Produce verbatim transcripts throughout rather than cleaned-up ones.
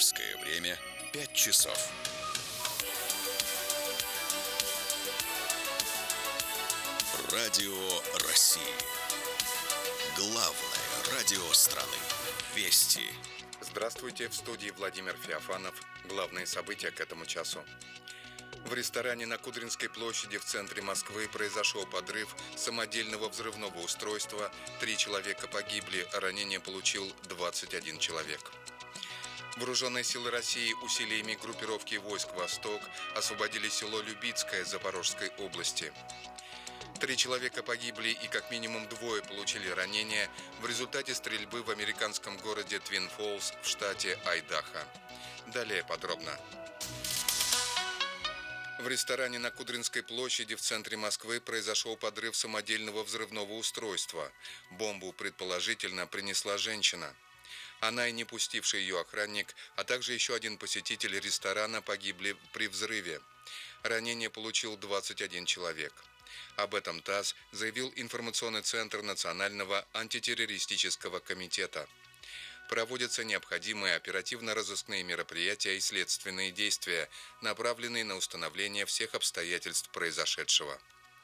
Московское время пять часов. Радио России. Главное радио страны. Вести. Здравствуйте, в студии Владимир Феофанов. Главные события к этому часу. В ресторане на Кудринской площади в центре Москвы произошел подрыв самодельного взрывного устройства. Три человека погибли, а ранения получил двадцать один человек. Вооруженные силы России усилиями группировки войск «Восток» освободили село Любицкое Запорожской области. Три человека погибли и как минимум двое получили ранения в результате стрельбы в американском городе Твин Фоллс в штате Айдахо. Далее подробно. В ресторане на Кудринской площади в центре Москвы произошел подрыв самодельного взрывного устройства. Бомбу, предположительно, принесла женщина. Она и не пустивший ее охранник, а также еще один посетитель ресторана погибли при взрыве. Ранение получил двадцать один человек. Об этом ТАСС заявил информационный центр Национального антитеррористического комитета. Проводятся необходимые оперативно-розыскные мероприятия и следственные действия, направленные на установление всех обстоятельств произошедшего.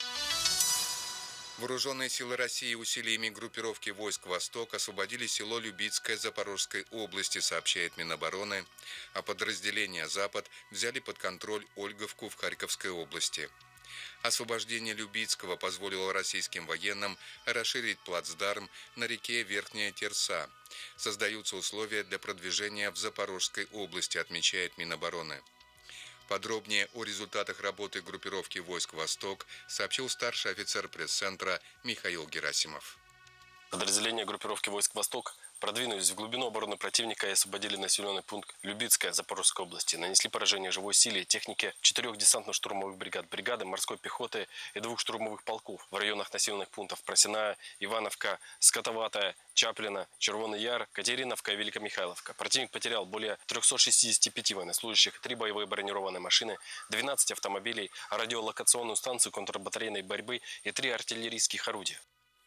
Вооруженные силы России усилиями группировки войск «Восток» освободили село Любицкое Запорожской области, сообщает Минобороны, а подразделения «Запад» взяли под контроль Ольговку в Харьковской области. Освобождение Любицкого позволило российским военным расширить плацдарм на реке Верхняя Терса. Создаются условия для продвижения в Запорожской области, отмечает Минобороны. Подробнее о результатах работы группировки войск «Восток» сообщил старший офицер пресс-центра Михаил Герасимов. Подразделения группировки войск «Восток» продвинулись в глубину обороны противника и освободили населенный пункт Любицкое Запорожской области. Нанесли поражение живой силе и технике четырех десантно-штурмовых бригад, бригады морской пехоты и двух штурмовых полков в районах населенных пунктов Просиная, Ивановка, Скотоватая, Чаплина, Червоный Яр, Катериновка и Великомихайловка. Противник потерял более трёхсот шестидесяти пяти военнослужащих, три боевые бронированные машины, двенадцать автомобилей, радиолокационную станцию контрбатарейной борьбы и три артиллерийских орудия.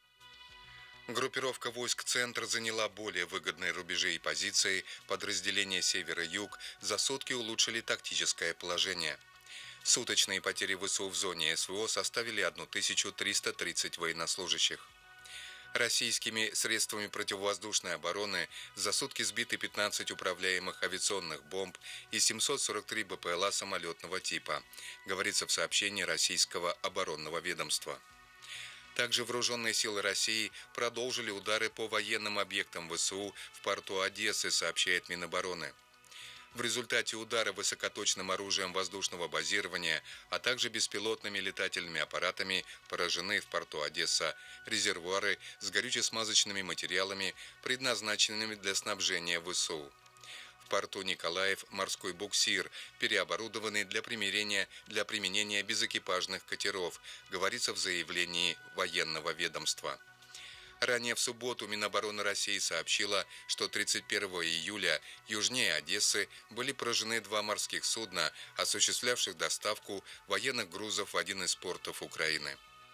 Группировка войск «Центр» заняла более выгодные рубежи и позиции. Подразделения «Север» и «Юг» за сутки улучшили тактическое положение. Суточные потери ВСУ в зоне СВО составили тысячу триста тридцать военнослужащих. Российскими средствами противовоздушной обороны за сутки сбиты пятнадцать управляемых авиационных бомб и семьсот сорок три БПЛА самолетного типа, говорится в сообщении российского оборонного ведомства. Также вооруженные силы России продолжили удары по военным объектам ВСУ в порту Одессы, сообщает Минобороны. В результате удара высокоточным оружием воздушного базирования, а также беспилотными летательными аппаратами поражены в порту Одесса резервуары с горюче-смазочными материалами, предназначенными для снабжения ВСУ. В порту Николаев морской буксир, переоборудованный для применения, для применения безэкипажных катеров, говорится в заявлении военного ведомства. Ранее в субботу Минобороны России сообщила, что тридцать первого июля южнее Одессы были поражены два морских судна, осуществлявших доставку военных грузов в один из портов Украины.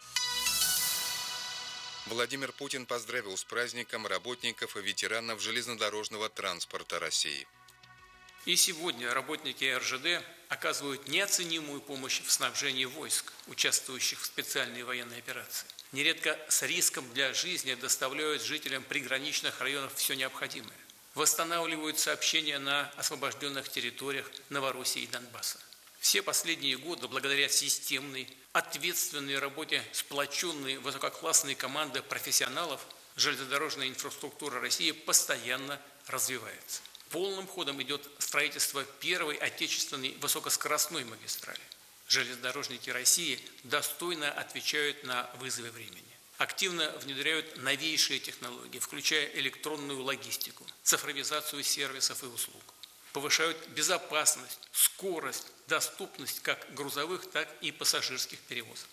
Владимир Путин поздравил с праздником работников и ветеранов железнодорожного транспорта России. И сегодня работники эр жэ дэ оказывают неоценимую помощь в снабжении войск, участвующих в специальной военной операции. Нередко с риском для жизни доставляют жителям приграничных районов все необходимое. Восстанавливают сообщения на освобожденных территориях Новороссии и Донбасса. Все последние годы, благодаря системной, ответственной работе сплоченной высококлассной команды профессионалов, железнодорожная инфраструктура России постоянно развивается. Полным ходом идет строительство первой отечественной высокоскоростной магистрали. Железнодорожники России достойно отвечают на вызовы времени. Активно внедряют новейшие технологии, включая электронную логистику, цифровизацию сервисов и услуг. Повышают безопасность, скорость, доступность как грузовых, так и пассажирских перевозок.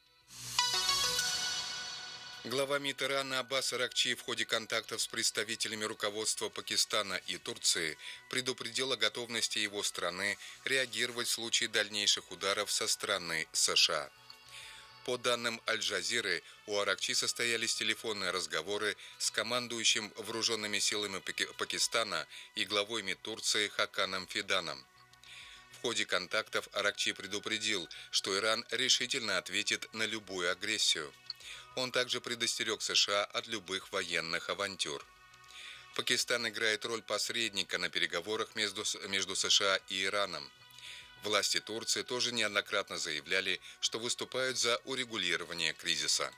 Глава МИД Ирана Аббас Аракчи в ходе контактов с представителями руководства Пакистана и Турции предупредил о готовности его страны реагировать в случае дальнейших ударов со стороны США. По данным Аль-Джазиры, у Аракчи состоялись телефонные разговоры с командующим вооруженными силами Пакистана и главой МИД Турции Хаканом Фиданом. В ходе контактов Аракчи предупредил, что Иран решительно ответит на любую агрессию. Он также предостерег США от любых военных авантюр. Пакистан играет роль посредника на переговорах между, между США и Ираном. Власти Турции тоже неоднократно заявляли, что выступают за урегулирование кризиса.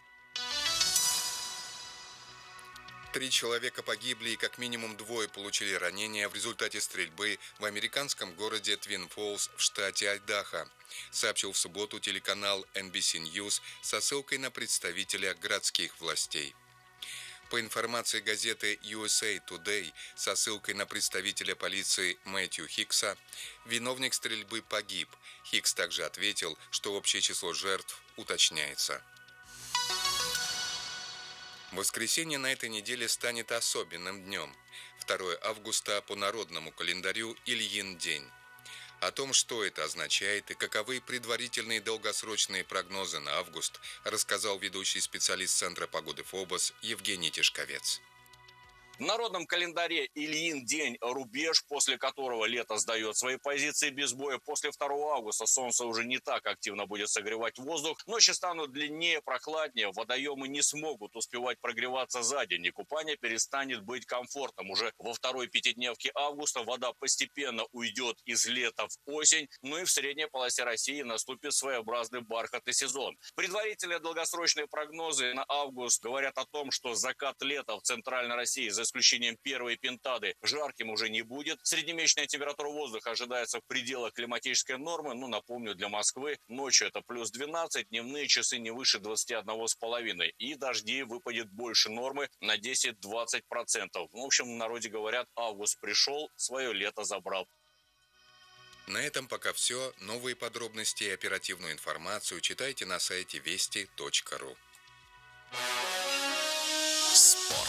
Три человека погибли и как минимум двое получили ранения в результате стрельбы в американском городе Твин Фоллс в штате Айдахо, сообщил в субботу телеканал эн би си News со ссылкой на представителя городских властей. По информации газеты ю эс эй Today со ссылкой на представителя полиции Мэтью Хикса, виновник стрельбы погиб. Хикс также ответил, что общее число жертв уточняется. Воскресенье на этой неделе станет особенным днем. второе августа по народному календарю Ильин день. О том, что это означает и каковы предварительные долгосрочные прогнозы на август, рассказал ведущий специалист Центра погоды ФОБОС Евгений Тишковец. В народном календаре Ильин день – рубеж, после которого лето сдает свои позиции без боя. После второго августа солнце уже не так активно будет согревать воздух. Ночи станут длиннее, прохладнее. Водоемы не смогут успевать прогреваться за день. И купание перестанет быть комфортным. Уже во второй пятидневке августа вода постепенно уйдет из лета в осень. Ну и в средней полосе России наступит своеобразный бархатный сезон. Предварительные долгосрочные прогнозы на август говорят о том, что закат лета в центральной России за исключением первой пентады, жарким уже не будет. Среднемесячная температура воздуха ожидается в пределах климатической нормы. Ну, напомню, для Москвы ночью это плюс двенадцать, дневные часы не выше двадцати одного с половиной. И дождей выпадет больше нормы на десять-двадцать процентов. В общем, в народе говорят, август пришел, свое лето забрал. На этом пока все. Новые подробности и оперативную информацию читайте на сайте вести точка ру. Спорт.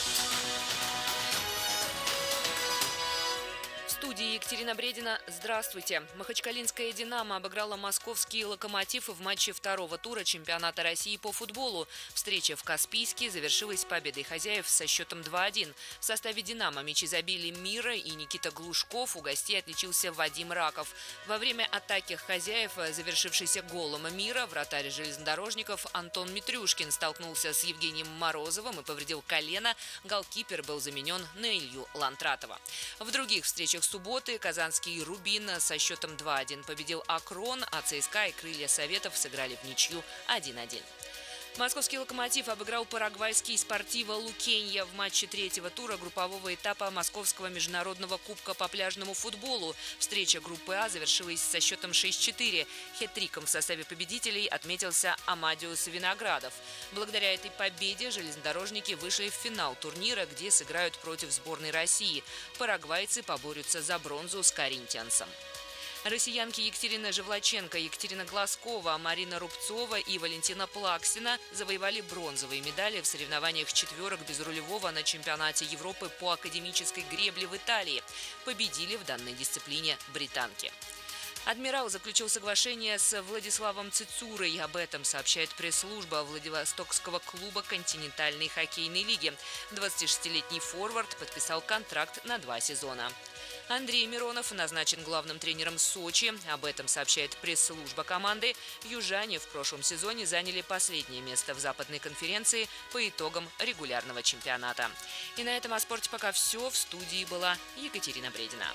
В студии Екатерина Бредина. Здравствуйте. Махачкалинская «Динамо» обыграла московский «Локомотив» в матче второго тура чемпионата России по футболу. Встреча в Каспийске завершилась победой хозяев со счетом два один. В составе «Динамо» мяч забили Мира и Никита Глушков. У гостей отличился Вадим Раков. Во время атаки хозяев, завершившейся голом Мира, вратарь железнодорожников Антон Митрюшкин столкнулся с Евгением Морозовым и повредил колено. Голкипер был заменен на Илью Лантратова. В других встречах субботы казанский «Рубин» со счетом два один победил «Акрон», а ЦСКА и «Крылья Советов» сыграли в ничью один один. Московский «Локомотив» обыграл парагвайский «Спортиво Лукенья» в матче третьего тура группового этапа Московского международного кубка по пляжному футболу. Встреча группы А завершилась со счетом шесть четыре. Хет-триком в составе победителей отметился Амадиус Виноградов. Благодаря этой победе железнодорожники вышли в финал турнира, где сыграют против сборной России. Парагвайцы поборются за бронзу с коринтиансом. Россиянки Екатерина Живлаченко, Екатерина Глазкова, Марина Рубцова и Валентина Плаксина завоевали бронзовые медали в соревнованиях четверок безрулевого на чемпионате Европы по академической гребле в Италии. Победили в данной дисциплине британки. «Адмирал» заключил соглашение с Владиславом Цицурой. Об этом сообщает пресс-служба Владивостокского клуба континентальной хоккейной лиги. двадцатишестилетний форвард подписал контракт на два сезона. Андрей Миронов назначен главным тренером Сочи. Об этом сообщает пресс-служба команды. Южане в прошлом сезоне заняли последнее место в Западной конференции по итогам регулярного чемпионата. И на этом о спорте пока все. В студии была Екатерина Бредина.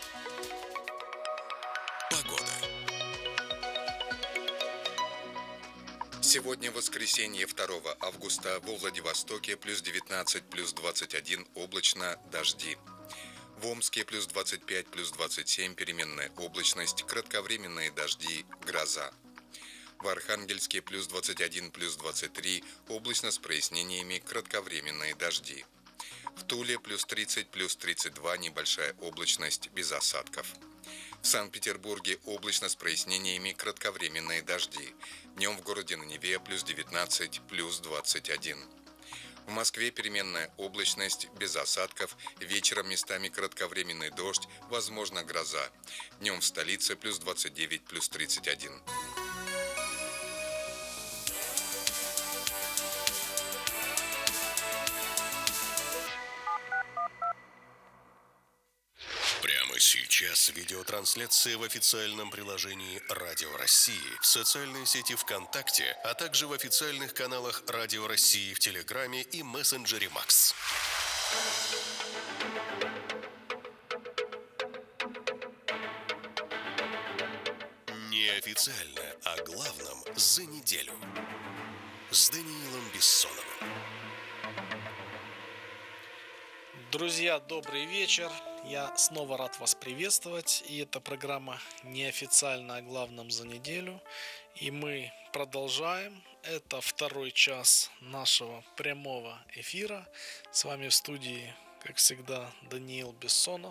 Погода. Сегодня воскресенье, второго августа, во Владивостоке плюс девятнадцать, плюс двадцать один, облачно, дожди. В Омске плюс двадцать пять, плюс двадцать семь, переменная облачность, кратковременные дожди, гроза. В Архангельске плюс двадцать один, плюс двадцать три, облачно с прояснениями, кратковременные дожди. В Туле плюс тридцать, плюс тридцать два, небольшая облачность, без осадков. В Санкт-Петербурге облачно с прояснениями, кратковременные дожди. Днем в городе на Неве плюс девятнадцать, плюс двадцать один. В Москве переменная облачность, без осадков, вечером местами кратковременный дождь, возможно гроза. Днем в столице плюс двадцать девять, плюс тридцать один. Прямо сейчас видеотрансляция в официальном приложении Радио России, в социальной сети ВКонтакте, а также в официальных каналах Радио России в Телеграме и мессенджере Макс. Неофициально о главном за неделю. С Даниилом Бессоновым. Друзья, добрый вечер. Я снова рад вас приветствовать. И это программа «Неофициально о главном за неделю». И мы продолжаем. Это второй час нашего прямого эфира. С вами в студии, как всегда, Даниил Бессонов.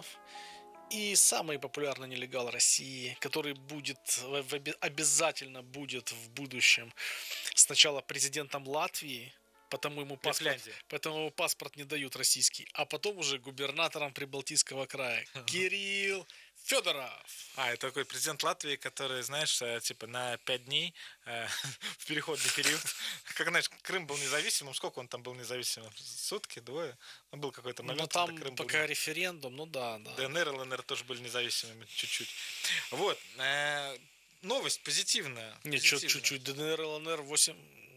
И самый популярный нелегал России, который будет, обязательно будет в будущем сначала президентом Латвии, потому ему паспорт, потому ему паспорт не дают российский, а потом уже губернатором Прибалтийского края. Кирилл Федоров. А, это такой президент Латвии, который, знаешь, типа на пять дней э, в переходный период. Как, знаешь, Крым был независимым. Сколько он там был независимым? Сутки, двое? Ну, был какой-то момент. Ну, там Крым пока был... референдум, ну да, да. ДНР, ЛНР тоже были независимыми чуть-чуть. Вот. Э, новость позитивная. Нет, чуть-чуть. ДНР, ЛНР восемь...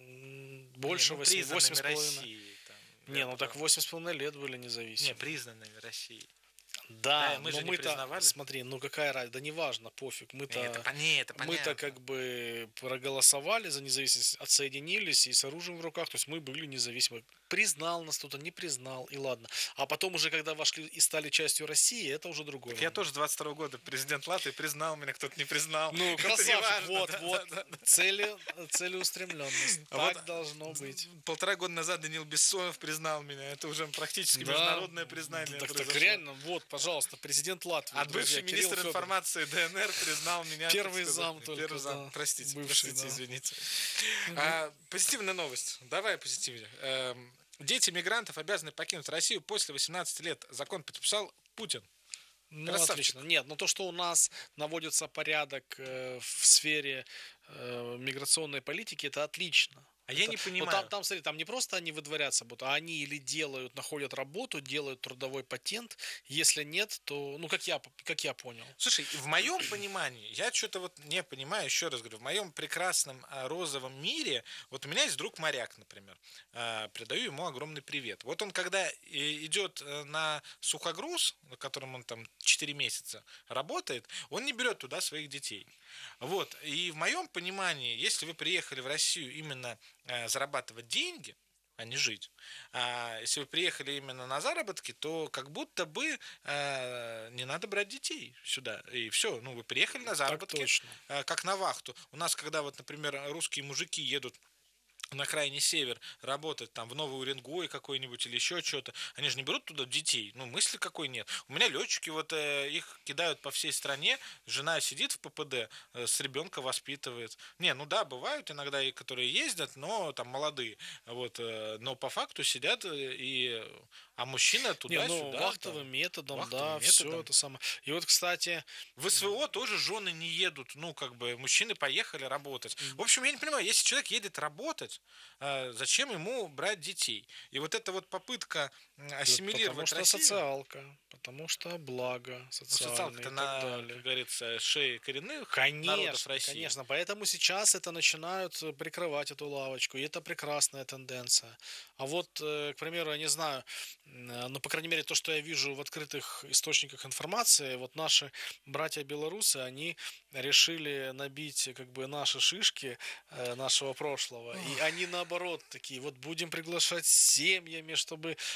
Больше, не, ну, восемь с половиной. России, там, не, ну так восемь с половиной лет были независимы. Не, признанными Россией. Да, да, мы но же не мы-то, признавали. Смотри, ну какая разница, да неважно, пофиг, мы-то, не, это, не, это мы-то как бы проголосовали за независимость, отсоединились и с оружием в руках, то есть мы были независимы. Признал нас кто-то, не признал, и ладно. А потом уже, когда вошли и стали частью России, это уже другое. Так я тоже двадцать второго года президент Латвии, признал меня, кто-то не признал. Ну, красавчик, вот, вот, цели, целеустремленность, так должно быть. Полтора года назад Даниил Бессонов признал меня, это уже практически международное признание. Так, так реально, вот, пожалуйста, президент Латвии. А бывший министр Федоров. информации ДНР признал меня. Первый зам только. Первый зам. Да. Простите, бывший, простите, да. извините. А, позитивная новость. Давай позитивнее. Эм, дети мигрантов обязаны покинуть Россию после восемнадцати лет. Закон подписал Путин. Ну, Красавчик. Отлично. Нет, но то, что у нас наводится порядок э, в сфере э, миграционной политики, это отлично. А это, я не понимаю. Ну, там, там, смотри, там не просто они выдворятся будут, а они или делают, находят работу, делают трудовой патент. Если нет, то, ну, как я, как я понял. Слушай, в моем понимании, я что-то вот не понимаю, еще раз говорю, в моем прекрасном розовом мире, вот у меня есть друг моряк, например, передаю ему огромный привет. Вот он, когда идет на сухогруз, на котором он там четыре месяца работает, он не берет туда своих детей. Вот, и в моем понимании, если вы приехали в Россию именно зарабатывать деньги, а не жить. А если вы приехали именно на заработки, то как будто бы э, не надо брать детей сюда. И все, ну вы приехали на заработки, э, как на вахту. У нас, когда вот, например, русские мужики едут на крайний север работать, там, в Новый Уренгой какой-нибудь или еще что-то, они же не берут туда детей, ну, мысли какой нет. У меня летчики, вот, э, их кидают по всей стране, жена сидит в ППД, э, с ребенка воспитывает. Не, ну да, бывают иногда и которые ездят, но там молодые, вот, э, но по факту сидят и... А мужчина туда-сюда. Ну, вахтовым там, методом, вахтовым да, методом. Все это самое. И вот, кстати... В СВО тоже жены не едут, ну, как бы, мужчины поехали работать. В общем, я не понимаю, если человек едет работать, зачем ему брать детей? И вот эта вот попытка ассимилировать потому что Россию... социалка, потому что благо социальное ну, социалка-то на, далее. Как говорится, шее коренных конечно, народов России. Конечно, поэтому сейчас это начинают прикрывать эту лавочку, и это прекрасная тенденция. А вот, к примеру, я не знаю, ну, по крайней мере, то, что я вижу в открытых источниках информации, вот наши братья-белорусы, они решили набить как бы наши шишки э, нашего прошлого. И они наоборот такие, вот будем приглашать семьями, чтобы